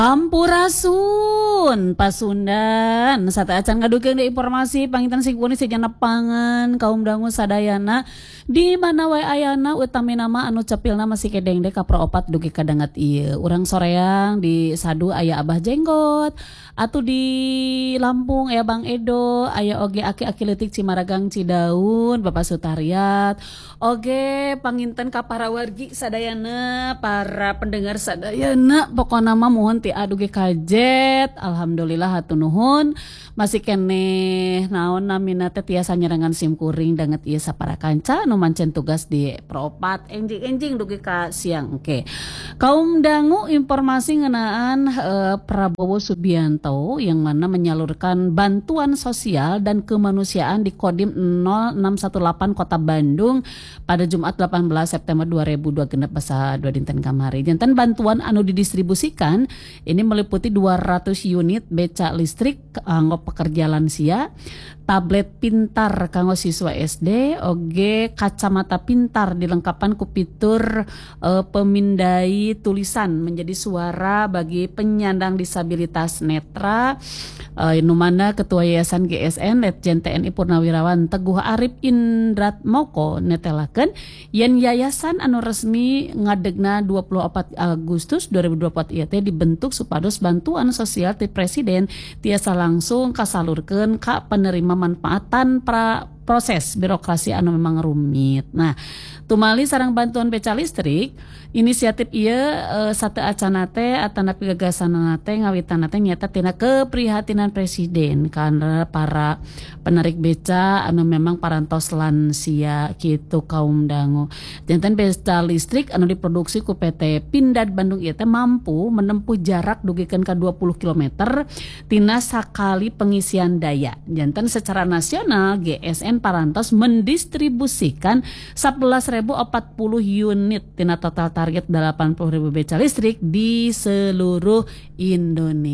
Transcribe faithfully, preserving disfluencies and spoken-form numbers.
Ampurasun Pasundan sate acan ngadukeun deui informasi panginten singkuni sejenna pangan kaum dangu sadayana di mana wae ayana utami nama anu cepilna masih kedeng deh kapro opat dugi kadangat ieu urang soreang di Sadu aya Abah Jenggot atuh di Lampung aya Bang Edo aya oge aki-aki leutik Cimaragang Cidaun Bapak Sutariat oge panginten ka para wargi sadayana para pendengar sadayana pokona mah mohon ti aduge kajet alhamdulillah hatur nuhun masih keneh naon namina teh tiasa nyerangan sim kuring danget ieu sapara kanca nu mancen tugas di Propat enjing-enjing dugi ka siang engke. Kaum dangu informasi ngeunaan eh, Prabowo Subianto yang mana menyalurkan bantuan sosial dan kemanusiaan di Kodim nol enam satu delapan Kota Bandung pada Jumat delapan belas September dua ribu dua puluh genep basa dua dinten kamari. Jantan bantuan anu didistribusikan ini meliputi dua ratus unit beca listrik kanggo pekerja lansia, tablet pintar kanggo siswa S D, oge kacamata pintar dilengkapan ku fitur e, pemindai tulisan menjadi suara bagi penyandang disabilitas netra. E, nu mana Ketua Yayasan G S N Letjen T N I Purnawirawan Teguh Arif Indratmoko netelakeun yen yayasan anu resmi ngadegna dua puluh empat Agustus dua ribu dua puluh empat ieu teh dibentuk supados bantuan sosial ti presiden tiasa langsung kasalurkeun ka penerima manfaat tanpa proses birokrasi anu memang rumit. Nah, tumali sareng bantuan beca listrik, inisiatif ieu e, sate acana teh atanapi gagasanna teh ngawitanna teh nyata tina keprihatinan presiden karena para penarik beca anu memang parantos lansia kitu kaum dangu. Janten beca listrik anu diproduksi ku P T Pindad Bandung ieu teh mampu menempuh jarak dugikeun ka dua puluh kilometer tina sakali pengisian daya. Janten secara nasional G S N parantos mendistribusikan sebelas ribu empat puluh unit tina total target delapan puluh ribu beca listrik di seluruh Indonesia.